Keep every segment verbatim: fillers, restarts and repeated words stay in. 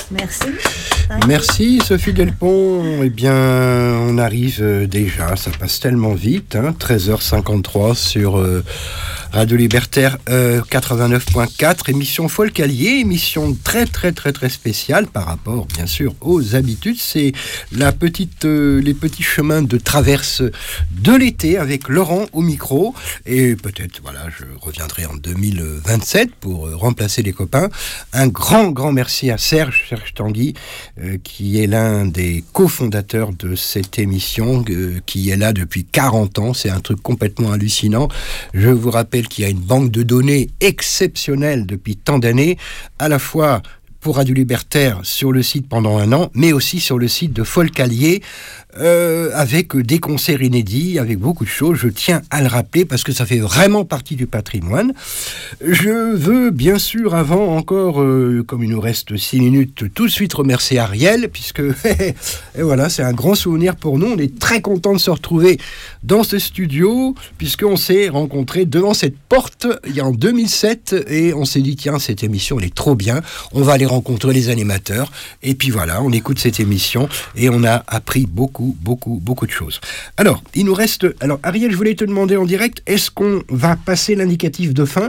Merci. Merci Sophie Delpont. Eh bien, on arrive déjà, ça passe tellement vite, hein, treize heures cinquante-trois sur euh, Radio Libertaire euh, quatre-vingt-neuf point quatre, émission Folk Allier, émission très très très très spéciale par rapport bien sûr aux habitudes. C'est la petite, euh, les petits chemins de traverse de l'été avec Laurent au micro, et peut-être voilà, je reviendrai en deux mille vingt-sept pour euh, remplacer les copains. Un grand grand merci à Serge, Serge Tanguy, euh, qui est l'un des cofondateurs de cette émission, euh, qui est là depuis quarante ans. C'est un truc complètement hallucinant. Je vous rappelle qu'il y a une banque de données exceptionnelle depuis tant d'années, à la fois pour Radio Libertaire sur le site pendant un an, mais aussi sur le site de Folk Allier, euh, avec des concerts inédits, avec beaucoup de choses. Je tiens à le rappeler parce que ça fait vraiment partie du patrimoine. Je veux bien sûr, avant encore, euh, comme il nous reste six minutes, tout de suite remercier Ariel, puisque et voilà, c'est un grand souvenir pour nous. On est très content de se retrouver dans ce studio, puisqu'on s'est rencontrés devant cette porte il y a en deux mille sept, et on s'est dit, tiens, cette émission, elle est trop bien, on va aller rencontrer les animateurs, et puis voilà, on écoute cette émission, et on a appris beaucoup, beaucoup, beaucoup de choses. Alors, il nous reste... Alors, Ariel, je voulais te demander en direct, est-ce qu'on va passer l'indicatif de fin ?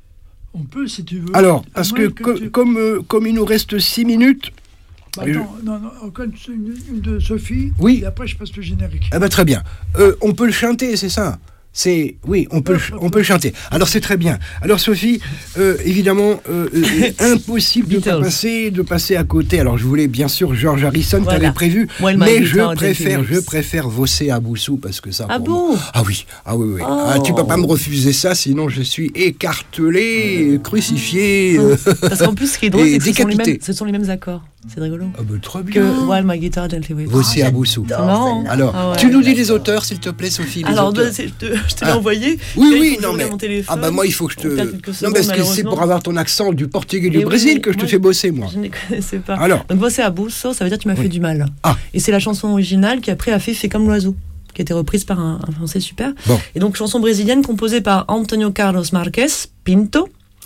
On peut, si tu veux. Alors, parce que, que co- tu... comme, euh, comme il nous reste six minutes... Bah, attends, je... non, non, encore une, une de Sophie, oui. Et après je passe le générique. Ah bah très bien. Euh, on peut le chanter, c'est ça ? C'est oui, on peut, ouais, on peut le chanter. Alors c'est très bien. Alors Sophie, euh, évidemment, euh, euh, impossible de pas passer, de passer à côté. Alors je voulais bien sûr George Harrison, voilà. T'avais prévu, Moi, mais je préfère, je préfère Vossé à Boussou parce que ça. Ah pour bon moi, Ah oui, ah oui, oui. Oh. Ah, tu peux pas me refuser ça, sinon je suis écartelé, crucifié. Euh, parce qu'en plus, ce qui est drôle, c'est que ce sont, mêmes, ce sont les mêmes accords. C'est rigolo. Ah bah très bien. Que While My Guitar Gently Weeps. Vossé à Boussou. Non. Alors, ah ouais, tu nous dis les auteurs, s'il te plaît, Sophie. Les Alors, auteurs. je te, je te l'ai ah. envoyé. Oui, oui, non mais. Ah bah moi, il faut que je te. Non, parce que c'est pour avoir ton accent du Portugais du Brésil oui, que je te fais bosser, moi. Je ne connaissais pas. Alors. Donc, Vossé à Boussou, ça veut dire tu m'as oui. fait du mal. Ah. Et c'est la chanson originale qui après a fait Fait comme l'oiseau, qui a été reprise par un, un Français super. Bon. Et donc, chanson brésilienne composée par Antonio Carlos Marques Pinto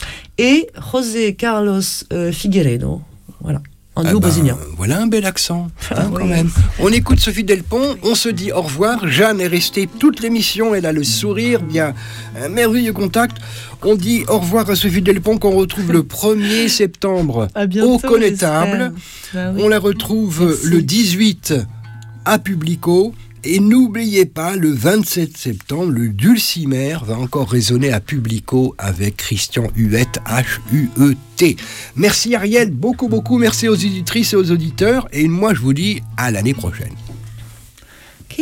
et José Carlos euh, Figueiredo. Voilà. En duo ah ben, brésilien. Voilà un bel accent, hein, oui. quand même. On écoute Sophie Delpont, on se dit au revoir. Jeanne est restée toute l'émission, elle a le sourire, bien un merveilleux contact. On dit au revoir à Sophie Delpont qu'on retrouve le premier septembre bientôt, au Connétable. Bah oui. On la retrouve Merci. le dix-huit à Publico. Et n'oubliez pas, le vingt-sept septembre, le Dulcimer va encore résonner à Publico avec Christian Huette, H U E T. Merci Ariel, beaucoup, beaucoup. Merci aux auditrices et aux auditeurs. Et moi, je vous dis à l'année prochaine.